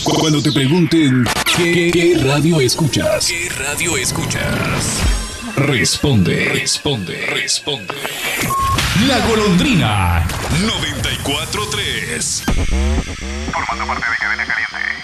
Cuando te pregunten ¿qué radio escuchas? ¿Qué radio escuchas? Responde. La Golondrina 94.3. Formando parte de Cadena Caliente.